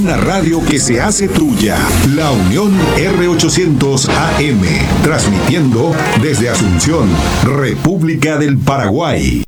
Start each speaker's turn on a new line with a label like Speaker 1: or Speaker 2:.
Speaker 1: una radio que se hace tuya. La Unión R800 AM, transmitiendo desde Asunción, República del Paraguay.